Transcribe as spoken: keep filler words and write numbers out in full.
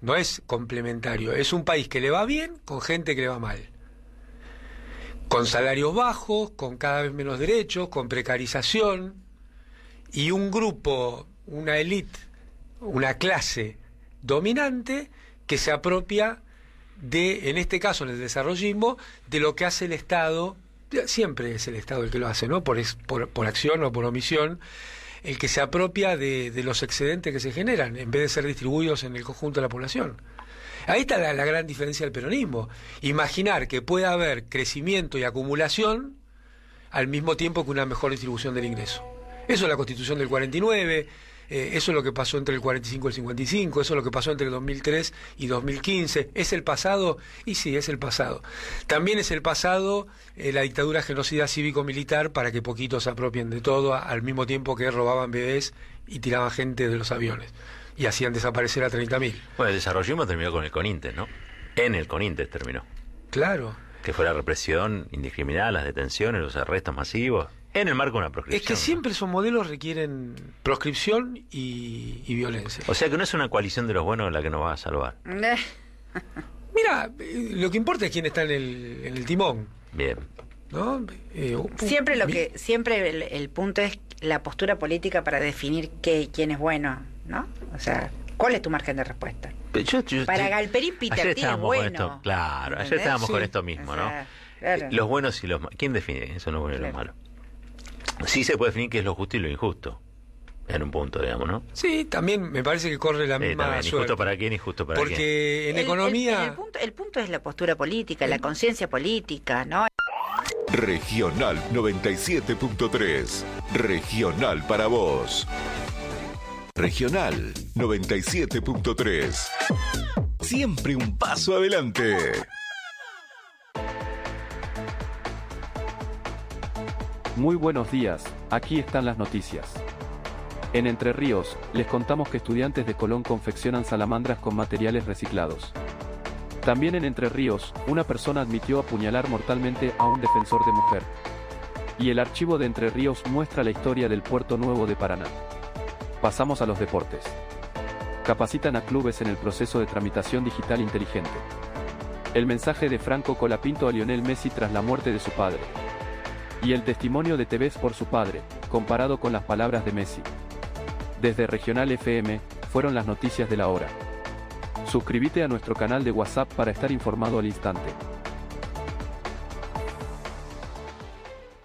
no es complementario, es un país que le va bien con gente que le va mal. Con salarios bajos, con cada vez menos derechos, con precarización, y un grupo, una élite, una clase dominante que se apropia de, en este caso en el desarrollismo, de lo que hace el Estado. Siempre es el Estado el que lo hace, ¿no? Por, por, por acción o por omisión, el que se apropia de, de los excedentes que se generan, en vez de ser distribuidos en el conjunto de la población. Ahí está la, la gran diferencia del peronismo. Imaginar que pueda haber crecimiento y acumulación al mismo tiempo que una mejor distribución del ingreso. Eso es la Constitución del cuarenta y nueve, eh, eso es lo que pasó entre el cuarenta y cinco y el cincuenta y cinco, eso es lo que pasó entre el dos mil tres y dos mil quince. ¿Es el pasado? Y sí, es el pasado. También es el pasado eh, la dictadura genocida cívico-militar para que poquitos se apropien de todo, a, al mismo tiempo que robaban bebés y tiraban gente de los aviones y hacían desaparecer a treinta mil. Bueno, el desarrollismo terminó con el CONINTES, ¿no? En el CONINTES terminó. Claro. Que fue la represión indiscriminada, las detenciones, los arrestos masivos, en el marco de una proscripción. Es que siempre esos modelos requieren proscripción y, y violencia. O sea que no es una coalición de los buenos la que nos va a salvar. Mira, lo que importa es quién está en el, en el timón. Bien. ¿No? Eh, siempre lo que siempre el, el punto es la postura política para definir qué, quién es bueno, ¿no? O sea, ¿cuál es tu margen de respuesta? Yo, yo, para yo, Galperín Peter es bueno. Con esto, claro, ayer estábamos sí. con esto mismo, o sea, ¿no? Claro. Los buenos y los malos. ¿Quién define eso, los buenos y los malos? Sí se puede definir qué es lo justo y lo injusto. En un punto, digamos, ¿no? Sí, también me parece que corre la misma eh, también, suerte. Injusto para quién y justo para Porque quién. Porque en el, economía... El, el, punto, el punto es la postura política, la conciencia política, ¿no? Regional noventa y siete punto tres. Regional para vos. Regional noventa y siete punto tres. Siempre un paso adelante. Muy buenos días, aquí están las noticias. En Entre Ríos, les contamos que estudiantes de Colón confeccionan salamandras con materiales reciclados. También en Entre Ríos, una persona admitió apuñalar mortalmente a un defensor de mujer. Y el archivo de Entre Ríos muestra la historia del Puerto Nuevo de Paraná. Pasamos a los deportes. Capacitan a clubes en el proceso de tramitación digital inteligente. El mensaje de Franco Colapinto a Lionel Messi tras la muerte de su padre. Y el testimonio de Tevez por su padre, comparado con las palabras de Messi. Desde Regional F M, fueron las noticias de la hora. Suscríbete a nuestro canal de WhatsApp para estar informado al instante.